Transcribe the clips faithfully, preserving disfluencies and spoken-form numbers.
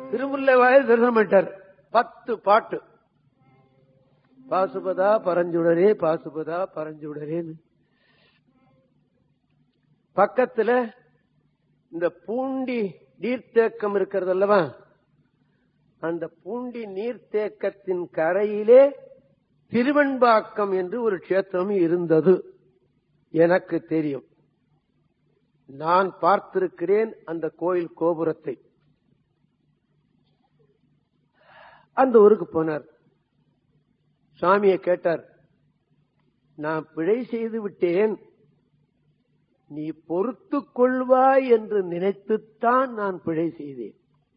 திருமுல்லைவாயில் தரிசனம் பண்ணிட்டார். பத்து பாட்டு, பாசுபதா பரஞ்சுடரே பாசுபதா பரஞ்சுடரேன்னு. பக்கத்துல இந்த பூண்டி நீர்த்தேக்கம் இருக்கிறது அல்லவா, அந்த பூண்டி நீர்த்தேக்கத்தின் கரையிலே திருவெண்பாக்கம் என்று ஒரு கஷேத்திரம் இருந்தது. எனக்கு தெரியும், நான் பார்த்திருக்கிறேன் அந்த கோயில் கோபுரத்தை. அந்த ஊருக்கு போனார். சுவாமியை கேட்டார், நான் பிழை செய்து விட்டேன், நீ பொறுத்துக் கொள்வாய் என்று நினைத்துத்தான் நான் பிழை செய்தேன்.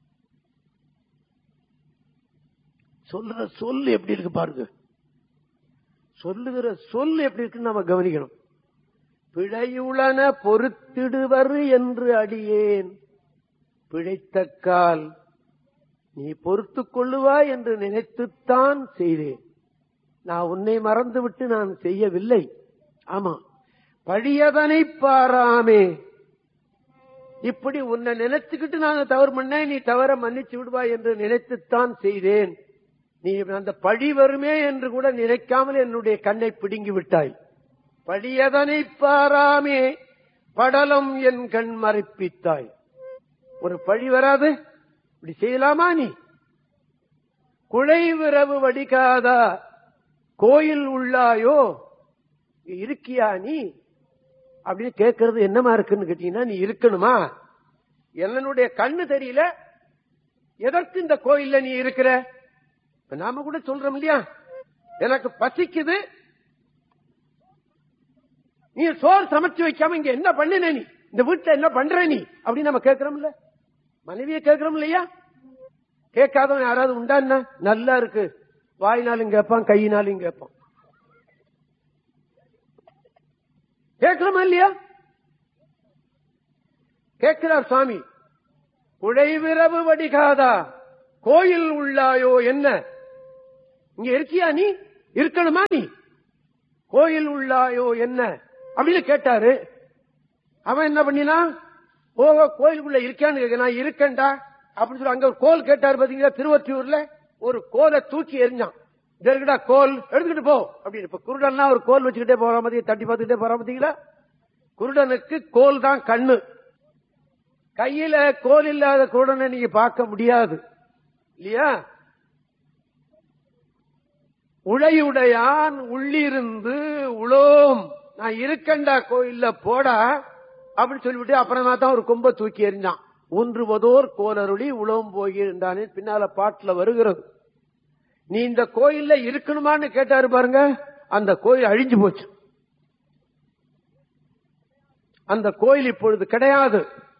சொல்ற சொல் எப்படி இருக்கு பாருங்க, சொல்லுகிற சொல் எப்படி இருக்குன்னு நம்ம கவனிக்கணும். பிழையுளன பொறுத்திடுவர் என்று அடியேன் பிழைத்தக்கால் நீ பொறுத்துக் கொள்ளுவாய் என்று நினைத்துத்தான் செய்தேன். நான் உன்னை மறந்துவிட்டு நான் செய்யவில்லை. ஆமா, பழியதனை பாராமே, இப்படி உன்னை நினைச்சுக்கிட்டு நான் தவறு பண்ணேன், நீ தவற மன்னிச்சு விடுவாய் என்று நினைத்துத்தான் செய்தேன். நீ அந்த பழி வருமே என்று கூட நினைக்காமல் என்னுடைய கண்ணை பிடுங்கி விட்டாய். பழியதனை பாராமே படலம் என் கண் மறைப்பித்தாய். ஒரு பழி வராது, இப்படி செய்யலாமா நீ? குழைவிரவு வடிகாதா கோயில் உள்ளாயோ, இருக்கியா நீ அப்படின்னு கேட்கறது என்னமா இருக்குன்னு கேட்டீங்கன்னா, நீ இருக்கணுமா? என்னுடைய கண்ணு தெரியல, எதற்கு இந்த கோயில்ல நீ இருக்கிற? நாம கூட சொல்றோம் இல்லையா, எனக்கு பசிக்குது, நீ சோறு சமைச்சு வைக்காம இங்க என்ன பண்ணின, நீ இந்த வீட்டுல என்ன பண்ற நீ அப்படின்னு நம்ம கேட்கிறோம்ல, மனைவியை கேட்கிறோம் இல்லையா? கேட்காதவன் யாராவது உண்டா? என்ன நல்லா இருக்கு, வாயினாலும் கேட்பான், கையினாலும் கேட்பான். கேட்கிறோமா இல்லையா? கேட்கிறார் சுவாமி. குழைவிரவு வடிகாதா கோயில் உள்ளாயோ, என்ன இங்க இருக்கியா நீ? இருக்கணுமா நீ? கோயில் உள்ளாயோ என்ன அப்படின்னு கேட்டாரு. அவன் என்ன பண்ணினா, போக கோயிலுக்குள்ள இருக்கான்னு கேட்க, நான் இருக்கேன்டா அப்படின்னு சொல்லி அங்க ஒரு கோல் கேட்டாரு. பாத்தீங்களா, திருவொற்றியூர்ல ஒரு கோலை தூக்கி எரிஞ்சான். இதற்குடா கோல், எடுத்துக்கிட்டு போ அப்படின்னு. இப்ப குருடன்னா ஒரு கோல் வச்சுக்கிட்டே போற மாதிரி தட்டி பார்த்துக்கிட்டே போற பாத்தீங்களா? குருடனுக்கு கோல் தான் கண்ணு. கையில கோல் இல்லாத குருடனை நீங்க பார்க்க முடியாது இல்லையா? உழையுடையான் உள்ளிருந்து உளோம், நான் இருக்கண்டா கோயில்ல போடா அப்படின்னு சொல்லிவிட்டு அப்புறமா தான் ஒரு கொம்ப தூக்கி எறிஞ்சான். ஒன்றுவதோர் கோலருளி உளோம் போகின்றானே பின்னால பாட்டுல வருகிறது. நீ இந்த கோயில்ல இருக்கணுமான்னு கேட்டாரு பாருங்க, அந்த கோயில் அழிஞ்சு போச்சு. அந்த கோயில் இப்பொழுது கிடையாது.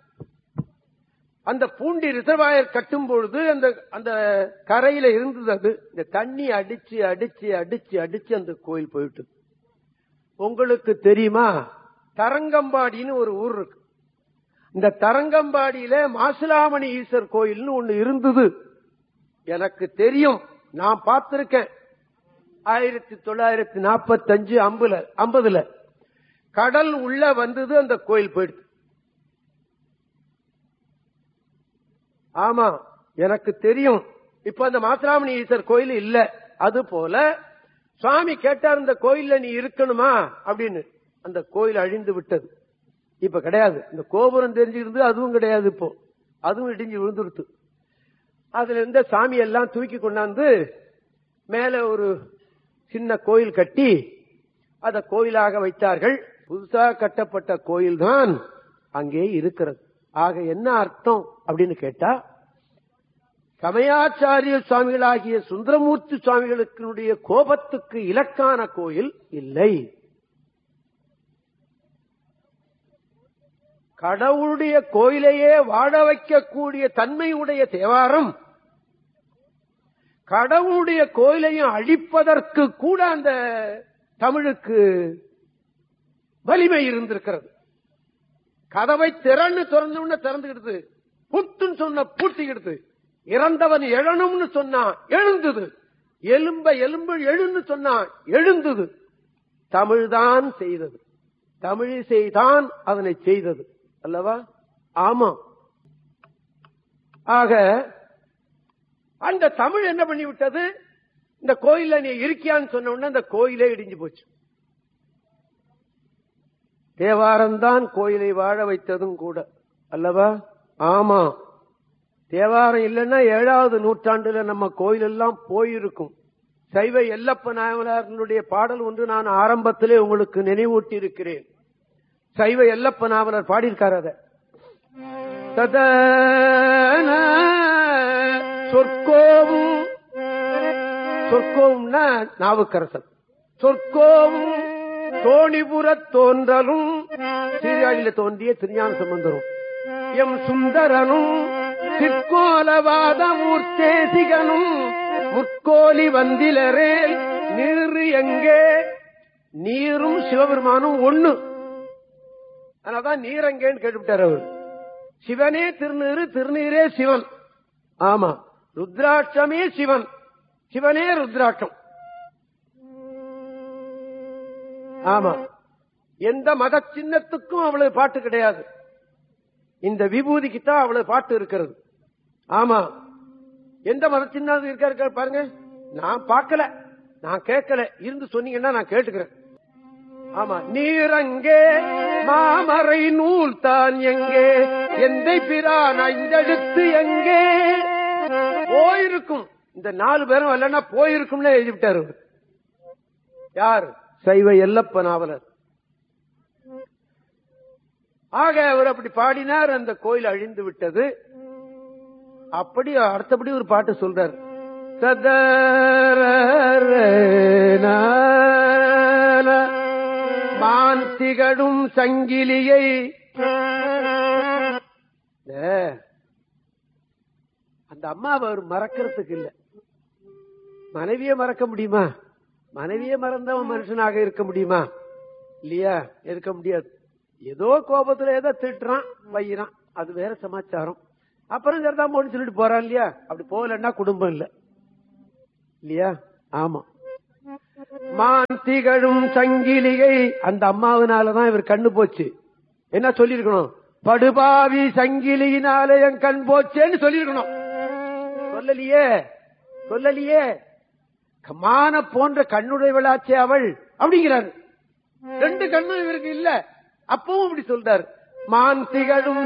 அந்த பூண்டி ரிசர்வாயர் கட்டும் பொழுது அந்த அந்த கரையில இருந்தது. அது இந்த தண்ணி அடிச்சு அடிச்சு அடிச்சு அடிச்சு அந்த கோயில் போயிட்டு. உங்களுக்கு தெரியுமா, தரங்கம்பாடின்னு ஒரு ஊர் இருக்கு. இந்த தரங்கம்பாடியில மாசிலாமணி ஈஸ்வர் கோயில்னு ஒண்ணு இருந்தது. எனக்கு தெரியும், நான் பார்த்திருக்கேன். ஆயிரத்தி தொள்ளாயிரத்தி நாற்பத்தி அஞ்சு ஐம்பதுல ஐம்பதுல கடல் உள்ள வந்தது, அந்த கோயில் போயிடுது. ஆமா, எனக்கு தெரியும். இப்ப அந்த மாசிலாமணி ஈஸ்வர் கோயில் இல்ல. அது போல சுவாமி கேட்டார், இந்த கோயில்ல நீ இருக்கணுமா அப்படின்னு. அந்த கோயில் அழிந்து விட்டது, இப்ப கிடையாது. இந்த கோபுரம் தெரிஞ்சிருந்து அதுவும் கிடையாது, இப்போ அதுவும் இடிஞ்சு விழுந்துருத்து. அதுல இருந்த சாமி எல்லாம் தூக்கி கொண்டாந்து மேல ஒரு சின்ன கோயில் கட்டி அத கோயிலாக வைத்தார்கள். புதுசா கட்டப்பட்ட கோயில் தான் அங்கே இருக்கிறது. ஆக என்ன அர்த்தம் அப்படின்னு கேட்டா, சமயாச்சாரிய சுவாமிகளாகிய சுந்தரமூர்த்தி சுவாமிகளுடைய கோபத்துக்கு இலக்கான கோயில் இல்லை. கடவுளுடைய கோயிலையே வாழ வைக்கக்கூடிய தன்மையுடைய தேவாரம் கடவுளுடைய கோயிலையும் அழிப்பதற்கு கூட அந்த தமிழுக்கு வலிமை இருந்திருக்கிறது. கதவை திறன்னு திறந்து திறந்துகிடுது, புத்துன்னு சொன்ன பூட்டிக்கிடுது, இறந்தவன் எழணும்னு சொன்னா எழுந்தது, எலும்ப எலும்பு எழுன்னு சொன்னா எழுந்தது. தமிழ்தான் செய்தது, தமிழிசைதான் அதனை செய்தது அல்லவா? ஆமா. ஆக அந்த தமிழ் என்ன பண்ணி விட்டது, இந்த கோயில்ல நீ இருக்கியான்னு சொன்ன உடனே அந்த கோயிலே இடிஞ்சு போச்சு. தேவாரம்தான் கோயிலை வாழ வைத்ததும் கூட அல்லவா? ஆமா, தேவாரம் இல்லைன்னா ஏழாவது நூற்றாண்டுல நம்ம கோயில் எல்லாம் போயிருக்கும். சைவ எல்லப்ப நாவலர்களுடைய பாடல் ஒன்று நான் ஆரம்பத்திலே உங்களுக்கு நினைவூட்டி இருக்கிறேன். சைவ எல்லப்ப நாவலர் பாடியிருக்கார். அத சொற்கோவும் சொற்கோவும்னா நாவுக்கரசர். சொற்கோவும் தோணிபுரத் தோன்றலும் சீர்காழியில தோன்றிய திருஞான சம்பந்தரும் எம் சுந்தரனும் சிற்கோலவாத மூர்த்தேசிகனும் முற்கோலி வந்திலரேல் நீரு எங்கே. நீரும் சிவபெருமானும் ஒண்ணு, அதனால்தான் நீரங்கேன்னு கேட்டுவிட்டார் அவர். சிவனே திருநீரு, திருநீரே சிவன். ஆமா, ருத்ராட்சமே சிவன், சிவனே ருத்ராட்சம். ஆமா, எந்த மத சின்னத்துக்கும் அவ்வளவு பாட்டு கிடையாது, இந்த விபூதிக்குத்தான் அவ்வளவு பாட்டு இருக்கிறது. ஆமா, எந்த மத சின்னம் இருக்காரு பாருங்க. நான் பார்க்கல, நான் கேட்கல, இருந்து சொன்னீங்கன்னா நான் கேட்டுக்கிறேன். ஆமா, நீரங்கே மாமரை நூல் தான் எங்கே, எந்தை பிரான் ஐந்தெழுத்து எங்கே போயிருக்கும். இந்த நாலு பேரும் இல்லைன்னா போயிருக்கும்னு எழுதிவிட்டாரு. யார்? சைவ எல்லப்ப நாவலர். ஆக அவர் அப்படி பாடினார், அந்த கோயில் அழிந்து விட்டது. அப்படி அடுத்தபடி ஒரு பாட்டு சொல்றார். மான் திகழும் சங்கிலியை. அந்த அம்மாவை அவர் மறக்கிறதுக்கு இல்ல. மனைவியை மறக்க முடியுமா? மனைவியை மறந்தவன் மனுஷனாக இருக்க முடியுமா? இல்லையா, இருக்க முடியாது. ஏதோ கோபத்துல ஏதோ திட்டுறான் வையிறான், அது வேற சமாச்சாரம். அப்புறம் சரிதான் போன்னு சொல்லிட்டு போறான் இல்லையா. அப்படி போகலன்னா குடும்பம் இல்ல இல்லையா. ஆமா, மான் திகழும் சங்கிலிகை. அந்த அம்மாவினாலதான் இவர் கண்ணு போச்சு. என்ன சொல்லிருக்கணும்? படுபாவி சங்கிலியினால என் கண் போச்சேன்னு சொல்லிருக்கணும். சொல்லலையே, சொல்லலையே. மான போன்ற கண்ணுடையவளாச்சே அவள் அப்படிங்கிறாரு. ரெண்டு கண்ணும் இவருக்கு இல்ல, அப்பவும் இப்படி சொல்றாரு. மான் திகழும்